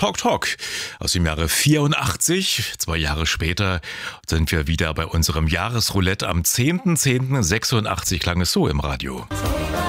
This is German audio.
Talk Talk aus dem Jahre 84. 2 Jahre später sind wir wieder bei unserem Jahresroulette. Am 10.10.86 klang es so im Radio.